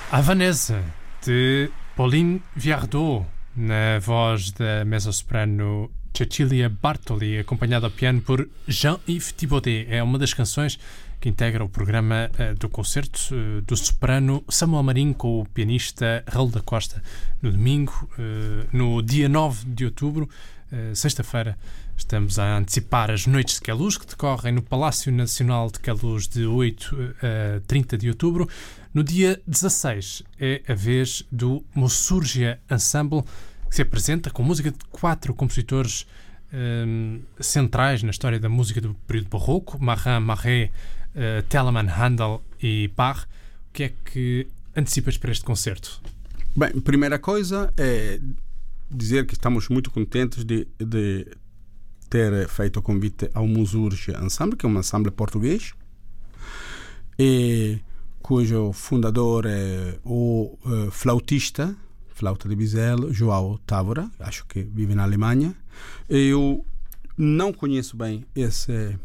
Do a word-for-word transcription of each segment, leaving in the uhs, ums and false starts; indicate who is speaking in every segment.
Speaker 1: A Vanessa, de Pauline Viardot, na voz da mezzo-soprano Cecilia Bartoli, acompanhada ao piano por Jean-Yves Thibaudet. É uma das canções que integra o programa uh, do concerto uh, do soprano Samuel Marinho com o pianista Raul da Costa no domingo, uh, no dia nove de outubro, uh, sexta-feira. Estamos a antecipar as Noites de Queluz, que decorrem no Palácio Nacional de Queluz de oito a trinta de outubro. No dia dezasseis é a vez do Mussurgia Ensemble, que se apresenta com música de quatro compositores um, centrais na história da música do período barroco: Marin, Marais, uh, Telemann, Handel e Bach. O que é que antecipas para este concerto?
Speaker 2: Bem, primeira coisa é dizer que estamos muito contentes de, de ter feito o convite ao Mussurgia Ensemble, que é um ensemble português e cujo fundador é o uh, flautista, flauta de bisel, João Távora, acho que vive na Alemanha. Eu não conheço bem esse,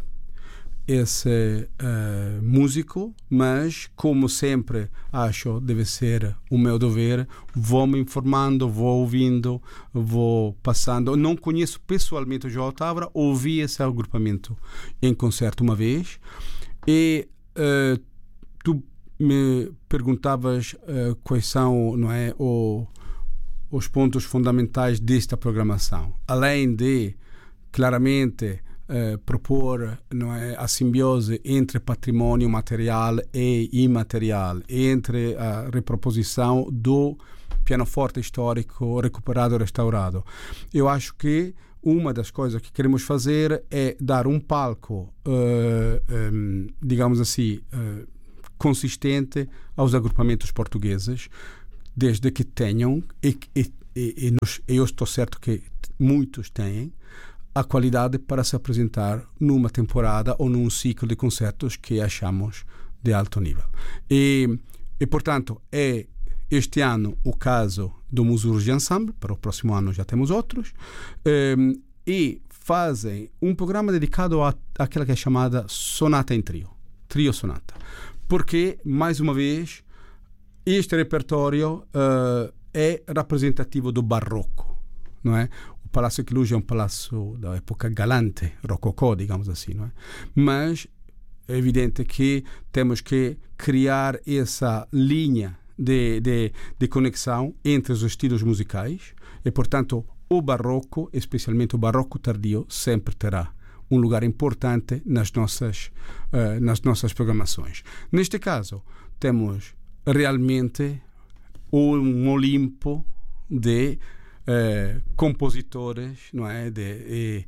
Speaker 2: esse uh, músico, mas, como sempre, acho deve ser o meu dever. Vou me informando, vou ouvindo, vou passando. Não conheço pessoalmente o João Távora, ouvi esse agrupamento em concerto uma vez. E uh, tu me perguntavas uh, quais são, não é, o, os pontos fundamentais desta programação. Além de, claramente, uh, propor, não é, a simbiose entre patrimônio material e imaterial, entre a reproposição do pianoforte histórico recuperado e restaurado. Eu acho que uma das coisas que queremos fazer é dar um palco, uh, um, digamos assim, uh, consistente aos agrupamentos portugueses, desde que tenham, e, e, e, e, nos, e eu estou certo que muitos têm, a qualidade para se apresentar numa temporada ou num ciclo de concertos que achamos de alto nível. E, e portanto, é este ano o caso do Mussurgia Ensemble, para o próximo ano já temos outros, um, e fazem um programa dedicado à, àquela que é chamada sonata em trio, trio-sonata. Porque, mais uma vez, este repertório uh, é representativo do barroco, não é? O Palácio Queluz é um palácio da época galante, rococó, digamos assim, não é? Mas é evidente que temos que criar essa linha de, de, de conexão entre os estilos musicais e, portanto, o barroco, especialmente o barroco tardio, sempre terá um lugar importante nas nossas, uh, nas nossas programações. Neste caso, temos realmente um Olimpo de uh, compositores, não é? De, e,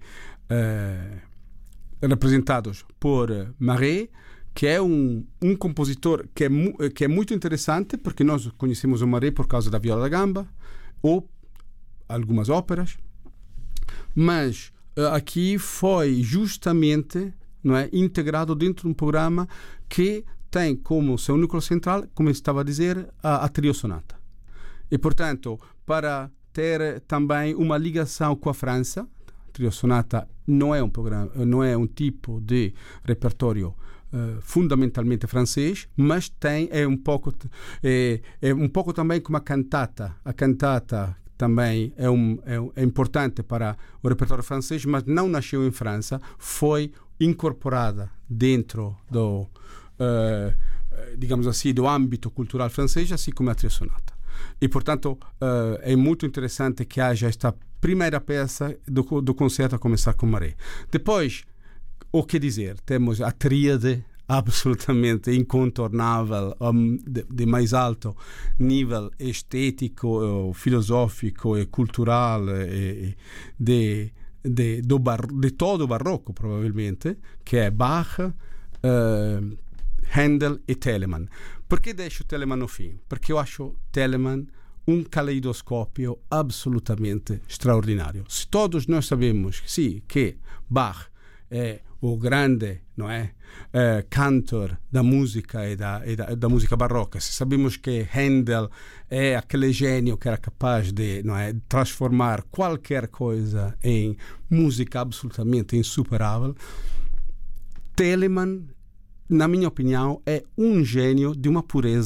Speaker 2: uh, representados por Marais, que é um, um compositor que é, que é muito interessante, porque nós conhecemos o Marais por causa da Viola da Gamba ou algumas óperas, mas aqui foi justamente, não é, integrado dentro de um programa que tem como seu núcleo central, como eu estava a dizer, a, a trio-sonata. E, portanto, para ter também uma ligação com a França, a trio-sonata não é um programa, não é um tipo de repertório uh, fundamentalmente francês, mas tem, é um pouco, é, é um pouco também como a cantata. A cantata também é, um, é, é importante para o repertório francês, mas não nasceu em França, foi incorporada dentro do, uh, digamos assim, do âmbito cultural francês, assim como a trio-sonata. E, portanto, uh, é muito interessante que haja esta primeira peça do, do concerto a começar com Marais. Depois, o que dizer? Temos a tríade absolutamente incontornável, um, de, de mais alto nível estético, uh, filosófico e cultural e, de, de, do bar, de todo o barroco, provavelmente, que é Bach, uh, Handel e Telemann. Perché deixo Telemann no fim? Perché eu acho Telemann um caleidoscópio absolutamente extraordinário. Se todos nós sabemos, sim, que Bach é o grande, não é, uh, cantor da música e da, e da, da música barroca, se sabemos que Handel é aquele gênio que era capaz de, não é, transformar qualquer coisa em música absolutamente insuperável, Telemann, na minha opinião, é um gênio de uma pureza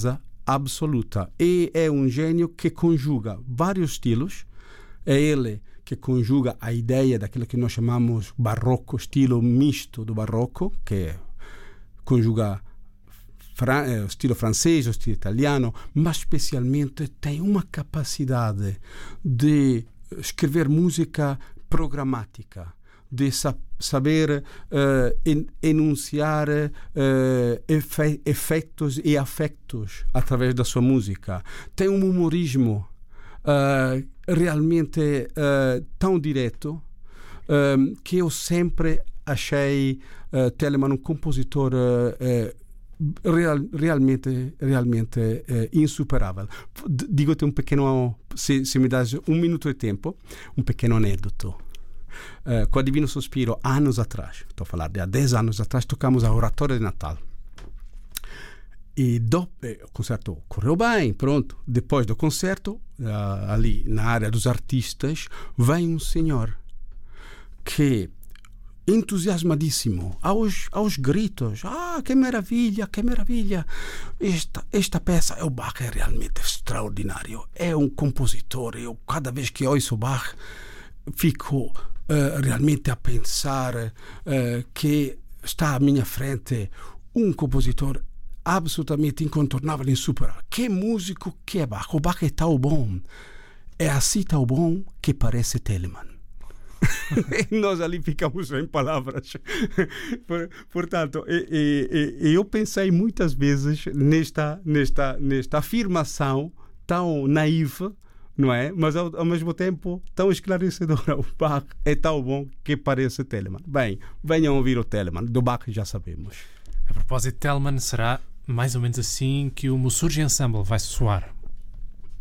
Speaker 2: absoluta. E é um gênio que conjuga vários estilos. É ele que conjuga a ideia daquilo que nós chamamos barroco, estilo misto do barroco, que conjuga fran- o stile francese, o stile italiano, mas especialmente tem uma capacidade de escrever música programática, de sa- saber uh, en- enunciar uh, efe- efeitos e afetos através da sua música. Tem um humorismo uh, realmente uh, tão direto uh, que eu sempre achei uh, Telemann um compositor uh, uh, real, realmente, realmente uh, insuperável. D- Digo-te um pequeno, se, se me dás um minuto de tempo, um pequeno anedoto. Uh, com a Divino Sospiro, anos atrás, estou a falar de há dez anos atrás, tocamos a Oratória de Natal. E do, eh, o concerto correu bem, pronto. Depois do concerto, uh, ali na área dos artistas, vem um senhor que, entusiasmadíssimo, aos, aos gritos, ah, que maravilha, que maravilha, esta, esta peça, o Bach é realmente extraordinário, é um compositor, eu cada vez que ouço o Bach fico uh, realmente a pensar uh, que está à minha frente um compositor absolutamente incontornável, insuperável. Que músico que é Bach. O Bach é tão bom. É assim tão bom que parece Telemann. E nós ali ficamos sem palavras. Portanto, e, e, e eu pensei muitas vezes nesta, nesta, nesta afirmação tão naiva, não é? Mas ao, ao mesmo tempo tão esclarecedora. O Bach é tão bom que parece Telemann. Bem, venham ouvir o Telemann. Do Bach já sabemos.
Speaker 1: A propósito, Telemann, será mais ou menos assim que o Mussurgi Ensemble vai soar.